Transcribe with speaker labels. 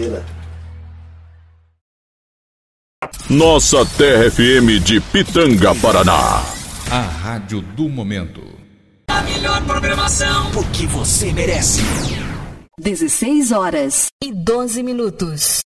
Speaker 1: brincadeira.
Speaker 2: Nossa Terra FM de Pitanga, Paraná.
Speaker 3: A rádio do momento.
Speaker 4: A melhor programação, o que você merece.
Speaker 5: 16 horas e 12 minutos.